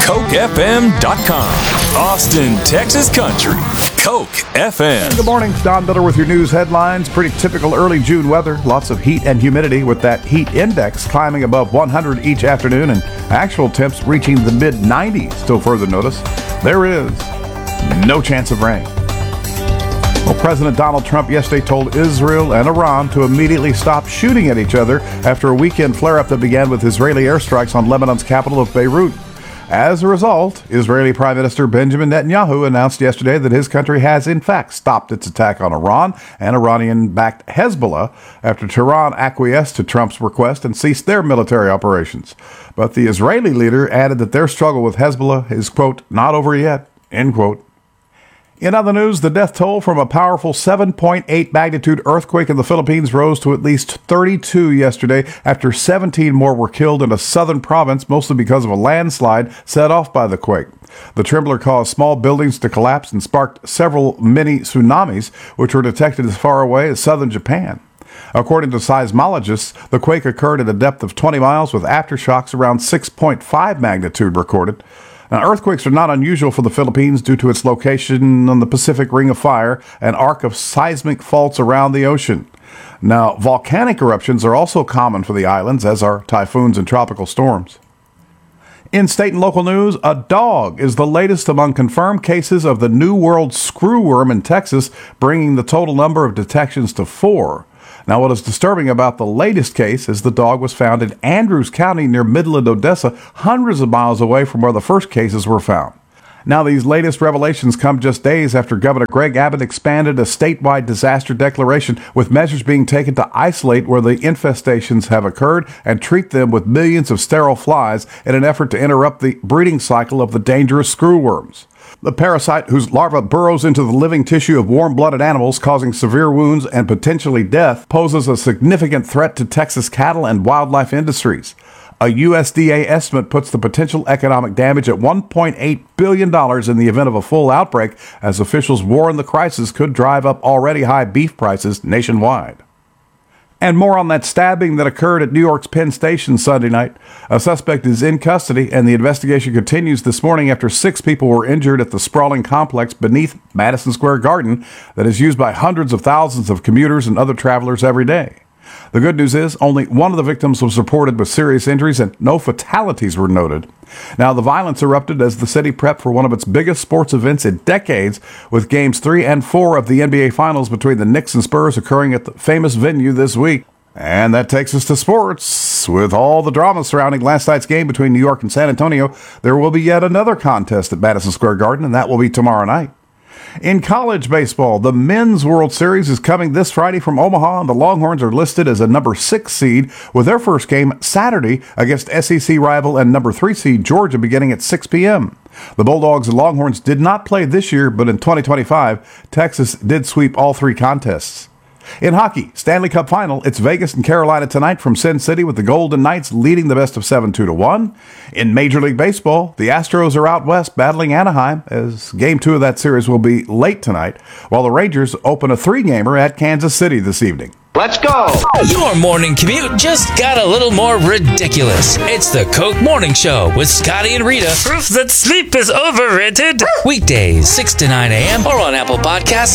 CokeFM.com. Austin, Texas country. Coke FM. Good morning. Don Miller with your news headlines. Pretty typical early June weather. Lots of heat and humidity with that heat index climbing above 100 each afternoon and actual temps reaching the mid-90s. Still further notice, there is no chance of rain. Well, President Donald Trump yesterday told Israel and Iran to immediately stop shooting at each other after a weekend flare-up that began with Israeli airstrikes on Lebanon's capital of Beirut. As a result, Israeli Prime Minister Benjamin Netanyahu announced yesterday that his country has in fact stopped its attack on Iran and Iranian-backed Hezbollah after Tehran acquiesced to Trump's request and ceased their military operations. But the Israeli leader added that their struggle with Hezbollah is, quote, not over yet, end quote. In other news, the death toll from a powerful 7.8 magnitude earthquake in the Philippines rose to at least 32 yesterday after 17 more were killed in a southern province, mostly because of a landslide set off by the quake. The trembler caused small buildings to collapse and sparked several mini tsunamis, which were detected as far away as southern Japan. According to seismologists, the quake occurred at a depth of 20 miles with aftershocks around 6.5 magnitude recorded. Now, earthquakes are not unusual for the Philippines due to its location on the Pacific Ring of Fire, an arc of seismic faults around the ocean. Now, volcanic eruptions are also common for the islands, as are typhoons and tropical storms. In state and local news, a dog is the latest among confirmed cases of the New World screwworm in Texas, bringing the total number of detections to 4. Now, what is disturbing about the latest case is the dog was found in Andrews County near Midland, Odessa, hundreds of miles away from where the first cases were found. Now, these latest revelations come just days after Governor Greg Abbott expanded a statewide disaster declaration with measures being taken to isolate where the infestations have occurred and treat them with millions of sterile flies in an effort to interrupt the breeding cycle of the dangerous screwworms. The parasite, whose larva burrows into the living tissue of warm-blooded animals, causing severe wounds and potentially death, poses a significant threat to Texas cattle and wildlife industries. A USDA estimate puts the potential economic damage at $1.8 billion in the event of a full outbreak, as officials warn the crisis could drive up already high beef prices nationwide. And more on that stabbing that occurred at New York's Penn Station Sunday night. A suspect is in custody, and the investigation continues this morning after 6 people were injured at the sprawling complex beneath Madison Square Garden that is used by hundreds of thousands of commuters and other travelers every day. The good news is only one of the victims was reported with serious injuries and no fatalities were noted. Now, the violence erupted as the city prepped for one of its biggest sports events in decades, with games 3 and 4 of the NBA Finals between the Knicks and Spurs occurring at the famous venue this week. And that takes us to sports. With all the drama surrounding last night's game between New York and San Antonio, there will be yet another contest at Madison Square Garden, and that will be tomorrow night. In college baseball, the Men's World Series is coming this Friday from Omaha, and the Longhorns are listed as a number 6 seed with their first game Saturday against SEC rival and number 3 seed Georgia beginning at 6 p.m. The Bulldogs and Longhorns did not play this year, but in 2025, Texas did sweep all 3 contests. In hockey, Stanley Cup Final, it's Vegas and Carolina tonight from Sin City with the Golden Knights leading the best of 7 2-1. In Major League Baseball, the Astros are out west battling Anaheim as Game 2 of that series will be late tonight, while the Rangers open a 3-gamer at Kansas City this evening. Let's go! Your morning commute just got a little more ridiculous. It's the Coke Morning Show with Scotty and Rita. Proof that sleep is overrated. Weekdays, 6 to 9 a.m. or on Apple Podcasts,